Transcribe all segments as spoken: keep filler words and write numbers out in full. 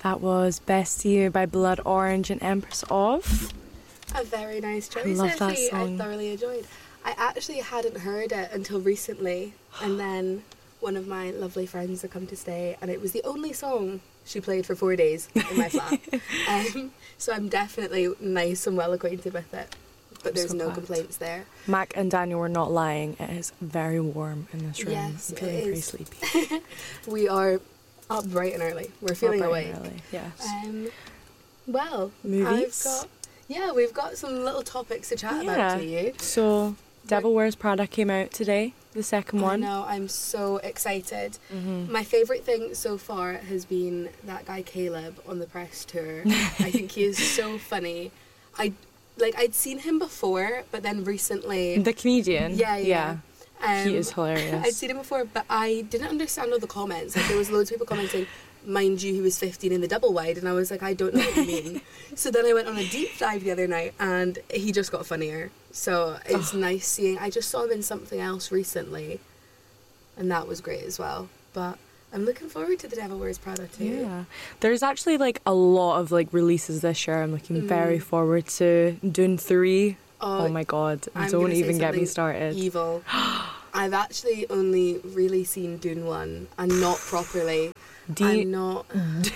That was Best to You by Blood Orange and Empress of. A very nice choice. I love that actually, song. I thoroughly enjoyed. I actually hadn't heard it until recently, and then one of my lovely friends had come to stay, and it was the only song she played for four days in my flat. um, so I'm definitely nice and well acquainted with it. But I'm there's so no glad. complaints there. Mac and Daniel were not lying. It is very warm in this room. Yes, I'm feeling it pretty is. sleepy. We are up bright and early. We're feeling Up bright awake. and early, yes. Um, well, Movies? I've got yeah, we've got some little topics to chat Yeah. about to you. So, Devil Wears Prada came out today, the second I one. know, I'm so excited. Mm-hmm. My favourite thing so far has been that guy Caleb on the press tour. I think he is so funny. I like I'd seen him before, but then recently, The comedian. yeah, yeah, Um, He is hilarious. I'd seen him before, but I didn't understand all the comments. Like there was loads of people commenting, "Mind you, he was fifteen in the double wide," and I was like, I don't know what you mean. So then I went on a deep dive the other night, and he just got funnier. So it's nice seeing. I just saw him in something else recently, and that was great as well. But I'm looking forward to The Devil Wears Prada too. Yeah. There's actually like a lot of like releases this year I'm looking Mm. very forward to. Dune three. Oh, Oh my god. I'm Don't gonna say even get me something started. Evil. I've actually only really seen Dune one, and not properly. Do I'm you, not.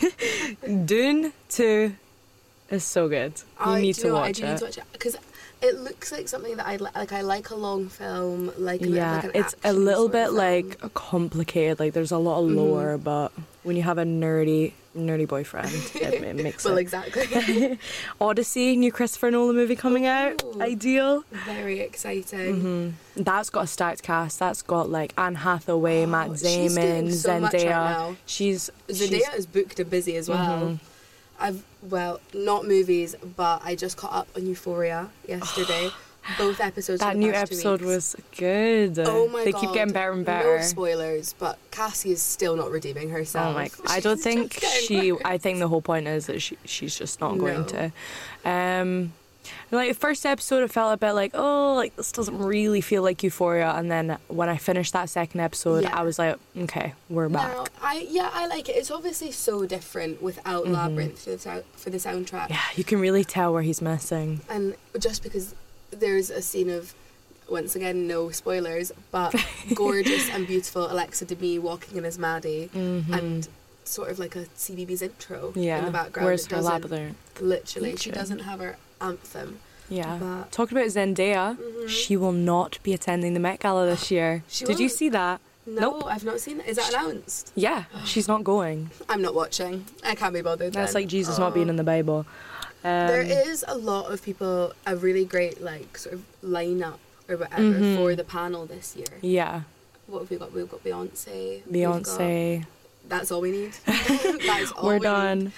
Dune two is so good. You I, need do to you know what? I watch do need it. to watch it because it looks like something that I li- like. I like a long film, like an, Yeah, like an it's a action little sort bit of like film. complicated. Like there's a lot of Mhm. lore, but when you have a nerdy, nerdy boyfriend, it, it makes well, it. exactly. Odyssey, new Christopher Nolan movie coming out. Ooh. Ideal. Very exciting. hmm That's got a stacked cast. That's got like Anne Hathaway, Oh, Matt she's doing Damon, so much right Zendaya. now. She's Zendaya she's- is booked and busy as well. Mhm. I've well, not movies, but I just caught up on Euphoria yesterday. Both episodes. That for the new past two episode weeks. was good. Oh my they god! keep getting better and better. No spoilers, but Cassie is still not redeeming herself. Oh my! I don't She's think just getting she. worse. I think the whole point is that she she's just not going No. to. Um, like the first episode, it felt a bit like, oh, like this doesn't really feel like Euphoria. And then when I finished that second episode, Yeah. I was like, okay, we're back. No, I yeah, I like it. It's obviously so different without Mhm. Labyrinth for the, sou- for the soundtrack. Yeah, you can really tell where he's missing. And just because there's a scene of, once again, no spoilers, but gorgeous and beautiful Alexa Demie walking in as Maddie, Mhm. and sort of like a C B B S intro yeah, in the background. where's It her doesn't- labyrinth? Literally, she Literally. doesn't have her anthem. Yeah. But Talking about Zendaya, Mhm. she will not be attending the Met Gala this year. She Did you won't? see that? no, Nope. I've not seen that. Is that announced? Yeah, she's not going. I'm not watching. I can't be bothered. That's then. like Jesus Oh. not being in the Bible. Um, There is a lot of people, a really great like sort of lineup or whatever Mhm. for the panel this year. Yeah, What have we got? We've got Beyonce. we've Beyonce. got- that's all we need. that is all We're we done.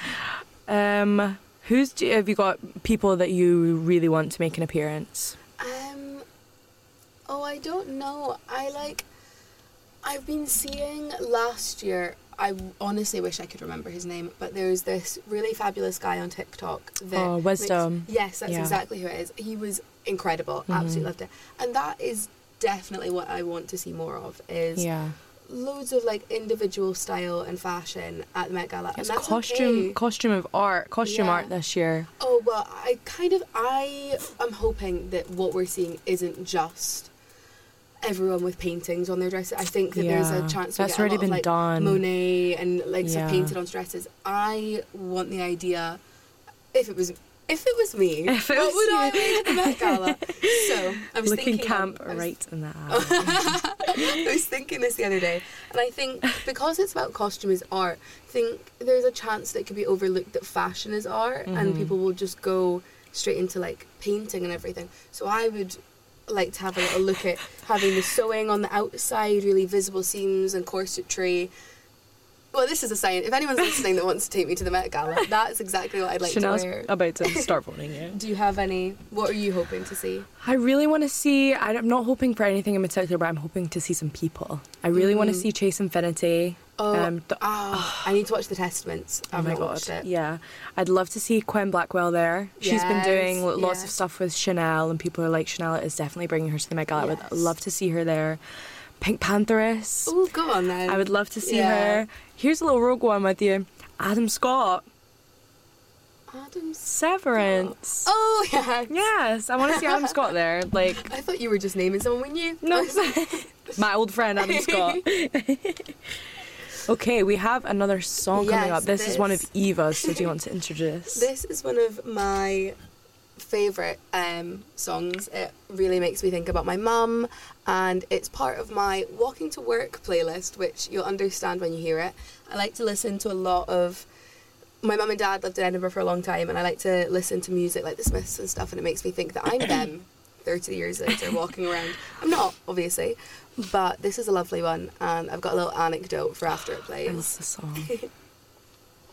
Um, who's do, have you got people that you really want to make an appearance? Need. Um. Oh, I don't know. I like. I've been seeing last year. I honestly wish I could remember his name, but there's this really fabulous guy on TikTok. That Oh, Wisdom. makes- yes, that's Yeah. exactly who it is. He was incredible. Mhm. Absolutely loved it. And that is definitely what I want to see more of. Is Yeah, loads of like individual style and fashion at the Met Gala. it's and that's costume okay. costume of art, costume Yeah. art this year. Oh well, I kind of I am hoping that what we're seeing isn't just everyone with paintings on their dresses. I think that there's Yeah, a chance we that's get a already lot been of, like, done. Monet and like Yeah. stuff painted on dresses. I want the idea. If it was if it was me, If it what was would I you. make at the Met Gala? So I was Looking thinking camp I was- right in the eye. I was thinking this the other day, and I think because it's about costume as art, I think there's a chance that it could be overlooked that fashion is art, and Mhm. people will just go straight into like painting and everything. So I would like to have a little look at having the sewing on the outside, really visible seams and corsetry. Well, this is a sign. If anyone's listening that wants to take me to the Met Gala, that's exactly what I'd like Chanel's to wear. about to start voting you. Do you have any? What are you hoping to see? I really want to see. I'm not hoping for anything in particular, but I'm hoping to see some people. I really want to Mm. see Chase Infinity. Oh, Um, the- ah, I need to watch the Testaments. Oh I've my not god, watched it. yeah. I'd love to see Quinn Blackwell there. She's been Yes, doing lo- lots yeah. of stuff with Chanel, and people are like, Chanel is definitely bringing her to the Met Gala. I Yes. would love to see her there. Pink Pantheress. Oh, go on then. I would love to see Yeah. her. Here's a little rogue one with you. Adam Scott. Adam Severance. Oh, yeah. Yes, I want to see Adam Scott there. Like, I thought you were just naming someone we knew. no, my old friend Adam Scott. Okay, we have another song coming Yes, up. This, this is one of Eva's, so do you want to introduce? This is one of my favourite um, songs. It really makes me think about my mum, and it's part of my walking to work playlist, which you'll understand when you hear it. I like to listen to a lot of... My mum and dad lived in Edinburgh for a long time, and I like to listen to music like the Smiths and stuff, and it makes me think that I'm them thirty years later walking around. I'm not, obviously, but this is a lovely one, and I've got a little anecdote for after it I love plays. the song.